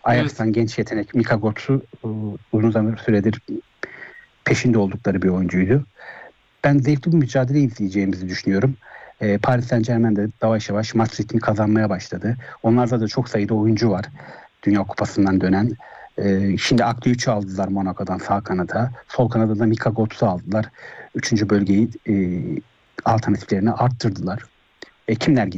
Evet. Ajax'tan genç yetenek Mika Götze uzun süredir peşinde oldukları bir oyuncuydu. Ben zevkli bir mücadele izleyeceğimizi düşünüyorum. Paris Saint-Germain de yavaş yavaş maç ritmi kazanmaya başladı. Onlarda da çok sayıda oyuncu var. Dünya Kupası'ndan dönen. Şimdi Akgüç'ü aldılar Monaco'dan sağ kanada. Sol kanada da Mika Götze'ü aldılar. Üçüncü bölgeyi alternatiflerini arttırdılar. Kimler